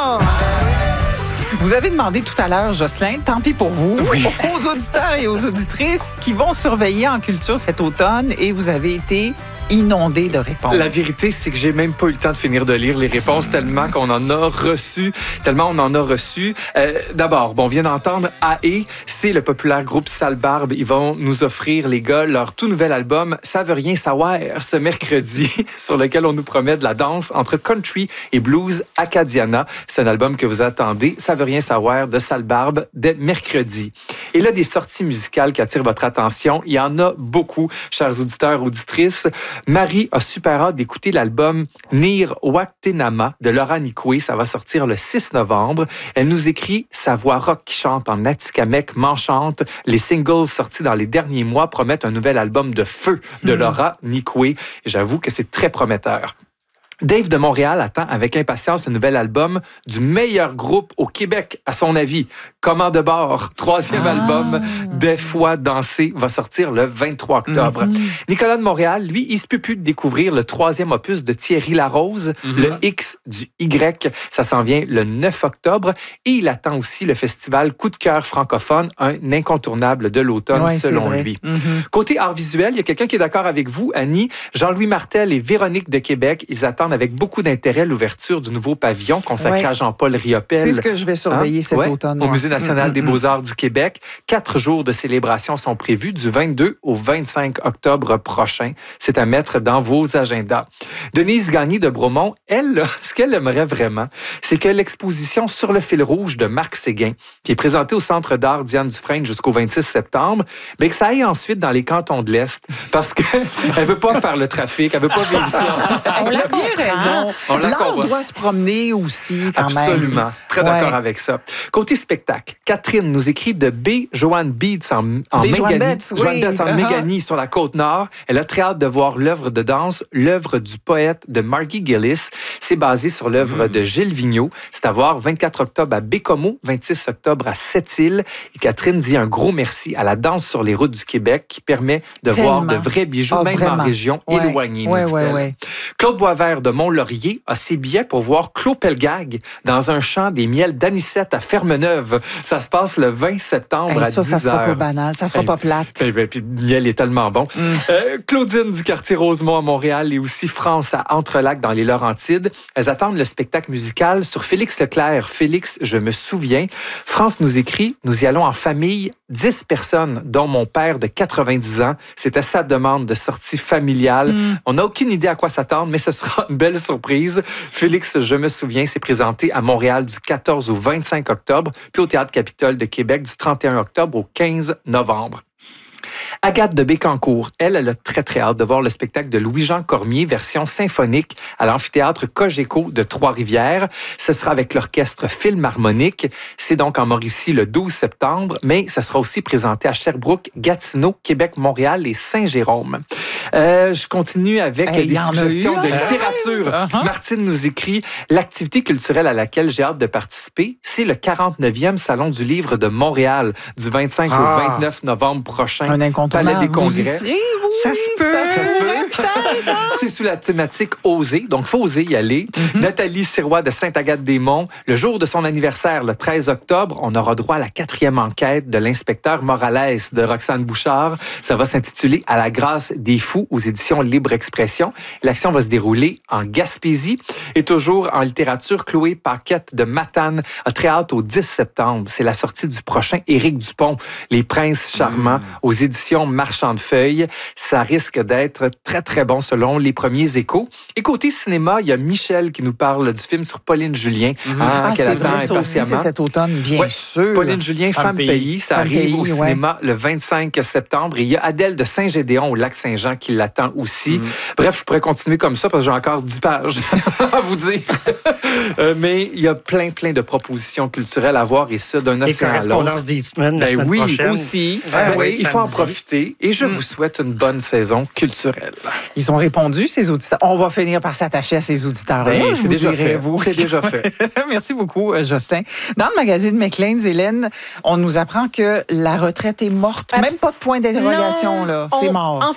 Vous avez demandé tout à l'heure, Jocelyn, tant pis pour vous, aux auditeurs et aux auditrices qui vont surveiller en culture cet automne et vous avez été inondé de réponses. La vérité, c'est que j'ai même pas eu le temps de finir de lire les réponses tellement on en a reçu. D'abord, on vient d'entendre AE, c'est le populaire groupe Sale Barbe. Ils vont nous offrir, les gars, leur tout nouvel album Ça veut rien savoir ce mercredi, sur lequel on nous promet de la danse entre country et blues acadiana. C'est un album que vous attendez, Ça veut rien savoir de Sale Barbe, dès mercredi. Et là, des sorties musicales qui attirent votre attention, il y en a beaucoup, chers auditeurs, auditrices. Marie a super hâte d'écouter l'album Nir Waktenama de Laura Nikwe. Ça va sortir le 6 novembre. Elle nous écrit « Sa voix rock qui chante en Atikamekw m'enchante. Les singles sortis dans les derniers mois promettent un nouvel album de feu de Laura Nikwe. » Et j'avoue que c'est très prometteur. Dave de Montréal attend avec impatience un nouvel album du meilleur groupe au Québec, à son avis. Comment de bord, troisième album, Des fois dansé, va sortir le 23 octobre. Nicolas de Montréal, lui, il se peut plus de découvrir le troisième opus de Thierry Larose, le X du Y. Ça s'en vient le 9 octobre. Et il attend aussi le festival Coup de cœur francophone, un incontournable de l'automne, selon lui. Côté art visuel, il y a quelqu'un qui est d'accord avec vous, Annie. Jean-Louis Martel et Véronique de Québec, ils attendent avec beaucoup d'intérêt l'ouverture du nouveau pavillon consacré à Jean-Paul Riopelle. C'est ce que je vais surveiller cet automne. Au Musée national des beaux-arts du Québec. 4 jours de célébration sont prévus du 22 au 25 octobre prochain. C'est à mettre dans vos agendas. Denise Gagné de Bromont, elle, là, ce qu'elle aimerait vraiment, c'est que l'exposition Sur le fil rouge de Marc Séguin, qui est présentée au Centre d'art Diane Dufresne jusqu'au 26 septembre, bien que ça aille ensuite dans les cantons de l'Est, parce qu'elle veut pas faire le trafic, elle veut pas vivre ça. On l'a bien raison. L'art doit se promener aussi, quand même. Absolument. Très d'accord avec ça. Côté spectacle, Catherine nous écrit de B. Joanne Beats en Méganie sur la Côte-Nord. Elle a très hâte de voir l'œuvre de danse, l'œuvre du poète de Margie Gillis. C'est basé sur l'œuvre de Gilles Vigneault. C'est à voir 24 octobre à Bécomo, 26 octobre à Sept-Îles. Et Catherine dit un gros merci à la danse sur les routes du Québec qui permet de voir de vrais bijoux, même en région éloignée. Claude Boisvert de Mont-Laurier a ses billets pour voir Claude Pelgag dans un champ des miels d'Anicette à Fermeneuve. Ça se passe le 20 septembre à 10h. Ça sera pas banal, ça sera pas plate. Puis le miel est tellement bon. Claudine du quartier Rosemont à Montréal et aussi France à Entrelacs dans les Laurentides. Elles attendent le spectacle musical sur Félix Leclerc. Félix, je me souviens. France nous écrit, nous y allons en famille, 10 personnes, dont mon père de 90 ans. C'était sa demande de sortie familiale. On n'a aucune idée à quoi s'attendre, mais ce sera une belle surprise. Félix, je me souviens, s'est présenté à Montréal du 14 au 25 octobre, puis au Théâtre Capitole de Québec du 31 octobre au 15 novembre. Agathe de Bécancour, elle a très, très hâte de voir le spectacle de Louis-Jean Cormier, version symphonique, à l'amphithéâtre Cogeco de Trois-Rivières. Ce sera avec l'orchestre Philharmonique. C'est donc en Mauricie le 12 septembre, mais ça sera aussi présenté à Sherbrooke, Gatineau, Québec, Montréal et Saint-Jérôme. Je continue avec des suggestions de littérature. Martine nous écrit « L'activité culturelle à laquelle j'ai hâte de participer, c'est le 49e Salon du livre de Montréal, du 25 au 29 novembre prochain. Un incontournable. Palais des Congrès. Vous y serez, vous? Ça se peut. C'est sous la thématique Oser, donc il faut oser y aller. Nathalie Sirois de Sainte-Agathe-des-Monts, le jour de son anniversaire, le 13 octobre, on aura droit à la 4e enquête de l'inspecteur Morales de Roxane Bouchard. Ça va s'intituler « À la grâce des fous » aux éditions Libre Expression. L'action va se dérouler en Gaspésie. Et toujours en littérature, Chloé Paquette de Matane a très hâte au 10 septembre. C'est la sortie du prochain Éric Dupont, Les Princes charmants, aux éditions Marchand de Feuilles. Ça risque d'être très, très bon selon les premiers échos. Et côté cinéma, il y a Michel qui nous parle du film sur Pauline Julien. C'est vrai, ça aussi, c'est cet automne, bien sûr. Pauline Julien, Femme Pays, ça arrive au cinéma le 25 septembre. Et il y a Adèle de Saint-Gédéon au Lac-Saint-Jean qui l'attend aussi. Bref, je pourrais continuer comme ça parce que j'ai encore 10 pages à vous dire. Mais il y a plein de propositions culturelles à voir et ça d'un océan à l'autre. Et correspondance des semaines, la semaine prochaine. Aussi. Il faut en profiter et je vous souhaite une bonne saison culturelle. Ils ont répondu, ces auditeurs. On va finir par s'attacher à ces auditeurs-là. C'est déjà fait. C'est déjà fait. Merci beaucoup, Jocelyn. Dans le magazine Maclean's, Hélène, on nous apprend que la retraite est morte. Même pas de point d'interrogation, là. C'est mort. En fait,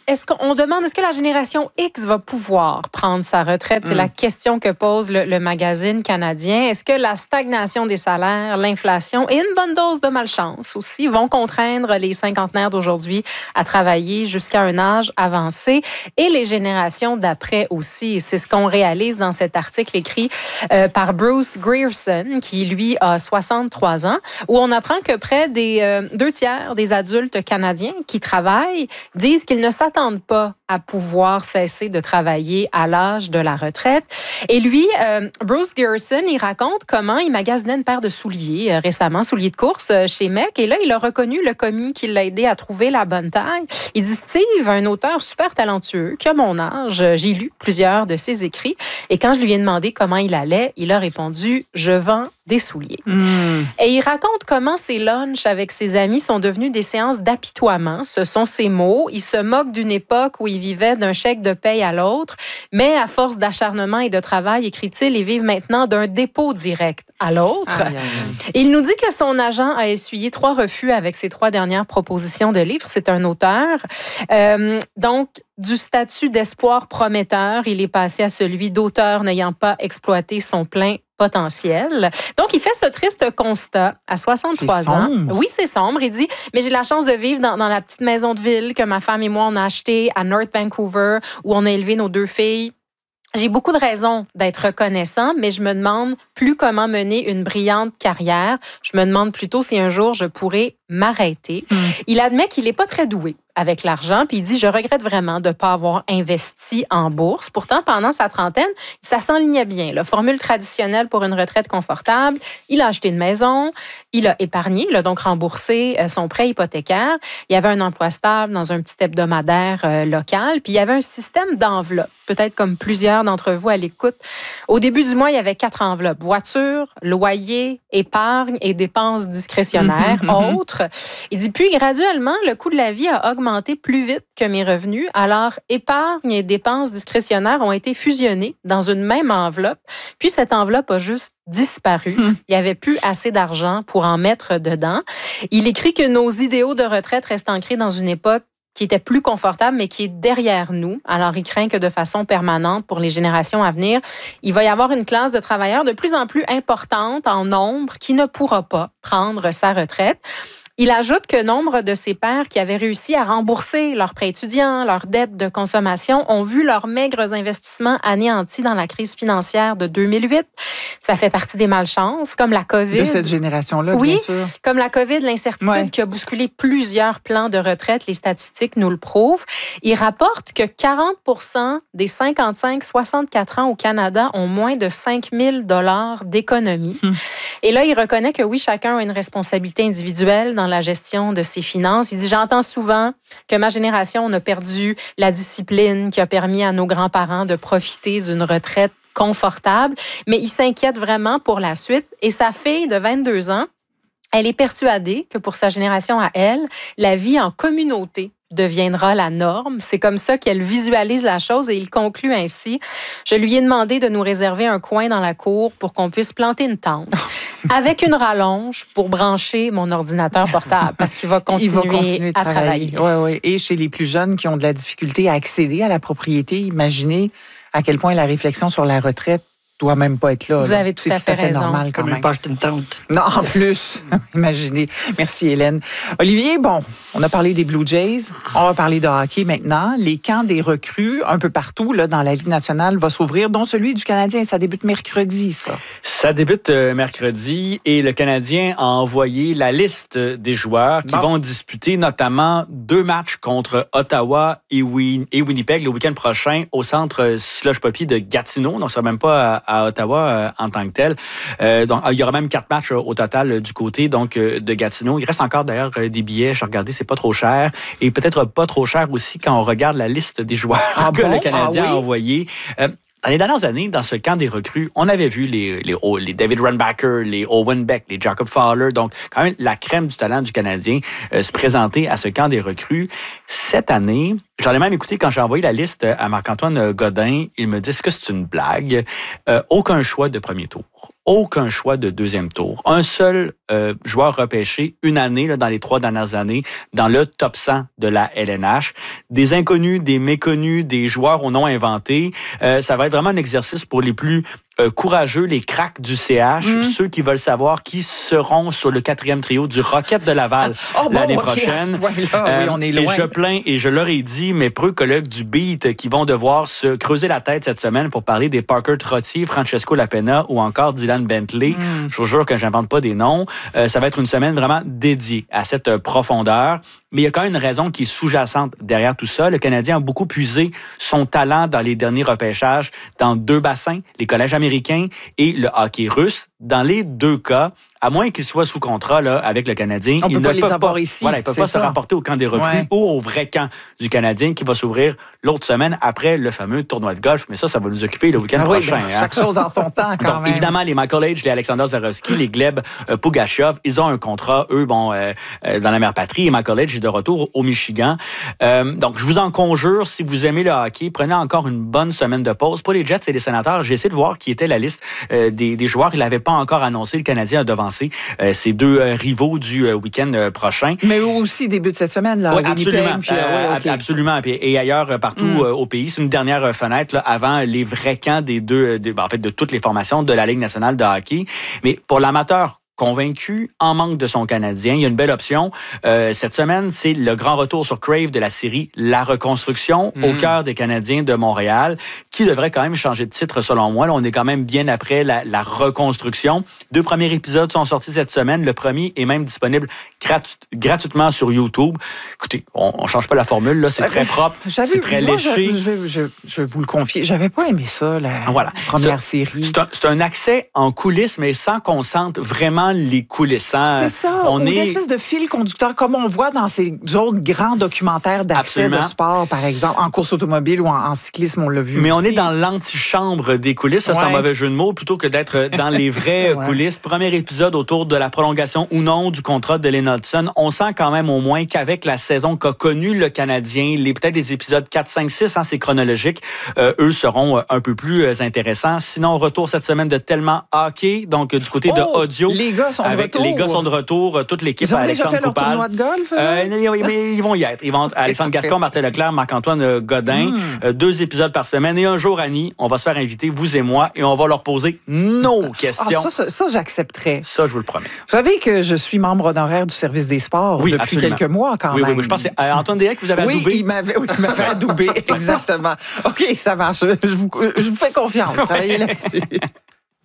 on demande, est-ce que la génération X va pouvoir prendre sa retraite? C'est la question que pose le magazine canadien. Est-ce que la stagnation des salaires, l'inflation et une bonne dose de malchance aussi vont contraindre les cinquantenaires d'aujourd'hui à travailler jusqu'à un âge avancé et les générations d'après aussi? C'est ce qu'on réalise dans cet article écrit par Bruce Grierson, qui lui a 63 ans, où on apprend que près des 2/3 des adultes canadiens qui travaillent disent qu'ils ne s'attendent pas à pouvoir cesser de travailler à l'âge de la retraite. Et lui, Bruce Grierson, il raconte comment il magasinait une paire de souliers récemment, souliers de course chez Mec, et là, il a reconnu le commis qui l'a aidé à trouver la bonne taille. Il dit, Steve, un auteur super talentueux, qui a mon âge, j'ai lu plusieurs de ses écrits, et quand je lui ai demandé comment il allait, il a répondu, je vends des souliers. Et il raconte comment ses lunchs avec ses amis sont devenus des séances d'apitoiement. Ce sont ses mots. Il se moque d'une époque où il vivait d'un chèque de paye à l'autre, mais à force d'acharnement et de travail, écrit-il, ils vivent maintenant d'un dépôt direct à l'autre. Il nous dit que son agent a essuyé 3 refus avec ses 3 dernières propositions de livres. C'est un auteur. Donc, du statut d'espoir prometteur, il est passé à celui d'auteur n'ayant pas exploité son plein potentiel. Donc, il fait ce triste constat à 63 ans. Oui, c'est sombre. Il dit, mais j'ai la chance de vivre dans la petite maison de ville que ma femme et moi, on a achetée à North Vancouver, où on a élevé nos 2 filles. J'ai beaucoup de raisons d'être reconnaissant, mais je me demande plus comment mener une brillante carrière. Je me demande plutôt si un jour je pourrais m'arrêter. Il admet qu'il n'est pas très doué avec l'argent, puis il dit, je regrette vraiment de ne pas avoir investi en bourse. Pourtant, pendant sa trentaine, ça s'enlignait bien. La formule traditionnelle pour une retraite confortable, il a acheté une maison, il a épargné, il a donc remboursé son prêt hypothécaire. Il y avait un emploi stable dans un petit hebdomadaire local, puis il y avait un système d'enveloppes, peut-être comme plusieurs d'entre vous à l'écoute. Au début du mois, il y avait 4 enveloppes, voiture, loyer, épargne et dépenses discrétionnaires, autres. Il dit, puis graduellement, le coût de la vie a augmenté plus vite que mes revenus. Alors, épargne et dépenses discrétionnaires ont été fusionnés dans une même enveloppe. Puis, cette enveloppe a juste disparu. Il n'y avait plus assez d'argent pour en mettre dedans. Il écrit que nos idéaux de retraite restent ancrés dans une époque qui était plus confortable, mais qui est derrière nous. Alors, il craint que de façon permanente, pour les générations à venir, il va y avoir une classe de travailleurs de plus en plus importante en nombre qui ne pourra pas prendre sa retraite. Il ajoute que nombre de ses pairs qui avaient réussi à rembourser leurs prêts étudiants, leurs dettes de consommation, ont vu leurs maigres investissements anéantis dans la crise financière de 2008. Ça fait partie des malchances, comme la COVID. De cette génération-là, bien sûr. Oui, comme la COVID, l'incertitude qui a bousculé plusieurs plans de retraite. Les statistiques nous le prouvent. Il rapporte que 40% des 55-64 ans au Canada ont moins de 5 000 $ d'économie. Et là, il reconnaît que oui, chacun a une responsabilité individuelle dans la gestion de ses finances. Il dit, j'entends souvent que ma génération, on a perdu la discipline qui a permis à nos grands-parents de profiter d'une retraite confortable, mais il s'inquiète vraiment pour la suite. Et sa fille de 22 ans, elle est persuadée que pour sa génération à elle, la vie en communauté deviendra la norme. C'est comme ça qu'elle visualise la chose et il conclut ainsi. Je lui ai demandé de nous réserver un coin dans la cour pour qu'on puisse planter une tente avec une rallonge pour brancher mon ordinateur portable parce qu'il va continuer à travailler. Oui. Et chez les plus jeunes qui ont de la difficulté à accéder à la propriété, imaginez à quel point la réflexion sur la retraite doit même pas être là. Vous avez tout à fait raison. Normal quand même. Pas acheter une tente. Non, en plus. Imaginez. Merci, Hélène. Olivier, bon, on a parlé des Blue Jays. On va parler de hockey maintenant. Les camps des recrues, un peu partout là, dans la Ligue nationale, va s'ouvrir, dont celui du Canadien. Ça débute mercredi, ça. Ça débute mercredi et le Canadien a envoyé la liste des joueurs qui vont disputer notamment 2 matchs contre Ottawa et Winnipeg le week-end prochain au centre Slush Poppy de Gatineau. Donc, ça ne sera même pas à Ottawa en tant que tel. Donc, il y aura même 4 matchs au total du côté donc, de Gatineau. Il reste encore d'ailleurs des billets. J'ai regardé, c'est pas trop cher. Et peut-être pas trop cher aussi quand on regarde la liste des joueurs que le Canadien a envoyés. Dans les dernières années, dans ce camp des recrues, on avait vu les David Runbacker, les Owen Beck, les Jacob Fowler, donc quand même la crème du talent du Canadien se présenter à ce camp des recrues. Cette année, J'en ai même écouté quand j'ai envoyé la liste à Marc-Antoine Godin. Il me dit, est-ce que c'est une blague? Aucun choix de premier tour. Aucun choix de deuxième tour. Un seul joueur repêché une année, là, dans les 3 dernières années, dans le top 100 de la LNH. Des inconnus, des méconnus, des joueurs au nom inventé. Ça va être vraiment un exercice pour les plus courageux, les cracks du CH, ceux qui veulent savoir qui seront sur le 4e trio du Rocket de Laval l'année prochaine. Oui, on est loin. Et je plains, et je leur ai dit, mes preux collègues du Beat qui vont devoir se creuser la tête cette semaine pour parler des Parker Trottier, Francesco Lapena ou encore Dylan Bentley. Je vous jure que j'invente pas des noms. Ça va être une semaine vraiment dédiée à cette profondeur. Mais il y a quand même une raison qui est sous-jacente derrière tout ça. Le Canadien a beaucoup puisé son talent dans les derniers repêchages dans 2 bassins, les collèges américains et le hockey russe. Dans les 2 cas, à moins qu'ils soient sous contrat là, avec le Canadien, ils ne peuvent pas ici. Voilà, ils ne peuvent pas se rapporter au camp des recrues ou au vrai camp du Canadien qui va s'ouvrir l'autre semaine après le fameux tournoi de golf. Mais ça va nous occuper le week-end prochain. Chaque chose en son temps, quand même. Évidemment, les Michael Age, les Alexander Zarovski, les Gleb Pugachev, ils ont un contrat, eux, dans la mère patrie. Et Michael Age est de retour au Michigan. Donc, je vous en conjure, si vous aimez le hockey, prenez encore une bonne semaine de pause. Pour les Jets et les Sénateurs, j'ai essayé de voir qui était la liste des joueurs. Il n'avait pas encore annoncé. Le Canadien a devancé ces 2 rivaux du week-end prochain. Mais eux aussi, début de cette semaine, là. Oui, absolument. Absolument. Et ailleurs, partout au pays. C'est une dernière fenêtre là, avant les vrais camps de toutes les formations de la Ligue nationale de hockey. Mais pour l'amateur convaincu, en manque de son Canadien, il y a une belle option. Cette semaine, c'est le grand retour sur Crave de la série La Reconstruction au cœur des Canadiens de Montréal, qui devrait quand même changer de titre selon moi. Là, on est quand même bien après la reconstruction. 2 premiers épisodes sont sortis cette semaine. Le premier est même disponible gratuitement sur YouTube. Écoutez, on ne change pas la formule, là. C'est très propre, c'est très léché. Je vais vous le confier. J'avais pas aimé ça, la première série. C'est un accès en coulisses, mais sans qu'on sente vraiment les coulisses. C'est ça. Une espèce de fil conducteur, comme on voit dans ces autres grands documentaires d'accès de sport, par exemple, en course automobile ou en cyclisme, on l'a vu. Mais aussi. On est dans l'antichambre des coulisses, ça, sans mauvais jeu de mots, plutôt que d'être dans les vraies coulisses. Premier épisode autour de la prolongation ou non du contrat de Lynn Hudson. On sent quand même au moins qu'avec la saison qu'a connue le Canadien, peut-être les épisodes 4, 5, 6, c'est chronologique, eux seront un peu plus intéressants. Sinon, retour cette semaine de Tellement Hockey, donc du côté de audio. Les gars sont de retour. Toute l'équipe. Ils ont déjà fait leur tournoi de golf? Mais ils vont y être. Alexandre Gascon, Martin Leclerc, Marc-Antoine Godin. 2 épisodes par semaine. Et un jour, Annie, on va se faire inviter, vous et moi, et on va leur poser nos questions. Ça, j'accepterais. Ça, je vous le promets. Vous savez que je suis membre honoraire du service des sports depuis absolument. quelques mois quand même. Oui, je pense que c'est Antoine Deshaies que vous avez adoubé. Oui, il m'avait adoubé, exactement. OK, ça marche. Je vous fais confiance. Travaillez là-dessus.